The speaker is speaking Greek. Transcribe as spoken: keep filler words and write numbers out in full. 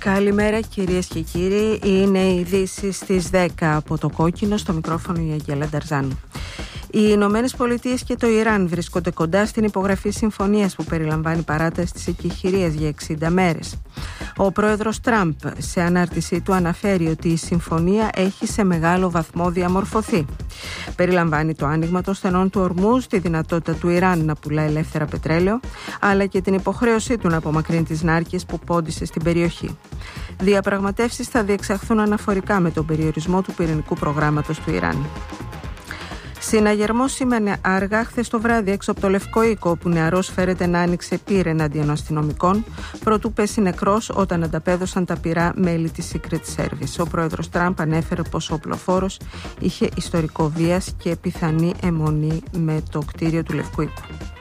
Καλημέρα κυρίες και κύριοι, είναι οι ειδήσεις στις δέκα από το Κόκκινο, στο μικρόφωνο η Αγγέλα Νταρζάνου. Οι Ηνωμένες Πολιτείες και το Ιράν βρίσκονται κοντά στην υπογραφή συμφωνίας που περιλαμβάνει παράταση της εκεχηρίας για εξήντα μέρες. Ο πρόεδρος Τραμπ σε ανάρτησή του αναφέρει ότι η συμφωνία έχει σε μεγάλο βαθμό διαμορφωθεί. Περιλαμβάνει το άνοιγμα των στενών του Ορμούζ, τη δυνατότητα του Ιράν να πουλά ελεύθερα πετρέλαιο, αλλά και την υποχρέωσή του να απομακρύνει τις νάρκες που πόντισε στην περιοχή. Διαπραγματεύσεις θα διεξαχθούν αναφορικά με τον περιορισμό του πυρηνικού προγράμματος του Ιράν. Συναγερμός σήμανε αργά χθες το βράδυ έξω από το Λευκό Οίκο, όπου νεαρός φέρεται να άνοιξε πυρ εναντίον αστυνομικών, προτού πέσει νεκρός όταν ανταπέδωσαν τα πυρά μέλη της Secret Service. Ο πρόεδρος Τραμπ ανέφερε πως ο οπλοφόρος είχε ιστορικό βίας και πιθανή αιμονή με το κτίριο του Λευκού Οίκου.